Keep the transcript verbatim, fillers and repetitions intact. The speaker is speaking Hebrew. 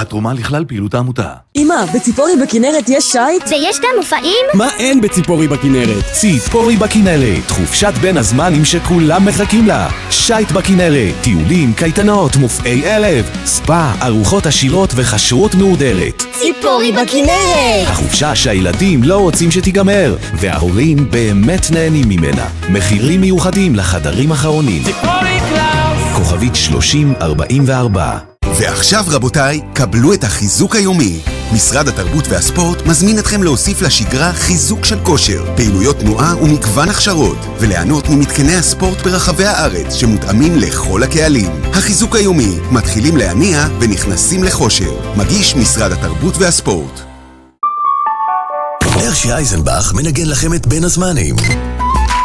והתרומה לכלל פעילות העמותה. אמא, בציפורי בכנרת יש שייט? ויש גם מופעים? מה אין בציפורי בכנרת? ציפורי בכנרת, חופשת בין הזמנים שכולם מחכים לה. שייט בכנרת, טיולים, קייטנות, מופעי ערב, ספא, ארוחות עשירות וחשרות מהודרת. ציפורי בכנרת! החופשה שהילדים לא רוצים שתיגמר, וההורים באמת נהנים ממנה. מחירים מיוחדים לחדרים האחרונים. ציפורי קלאוס! כוכבית שלושים ארבעים וארבע. ועכשיו רבותיי, קבלו את החיזוק היומי. משרד התרבות והספורט מזמין אתכם להוסיף לשגרה חיזוק של כושר, פעילויות תנועה ומגוון הכשרות, וליהנות ממתקני הספורט ברחבי הארץ שמותאמים לכל הקהלים. החיזוק היומי, מתחילים להניע ונכנסים לכושר. מגיש משרד התרבות והספורט. הרשי אייזנבך מנגן לכם את בין הזמנים.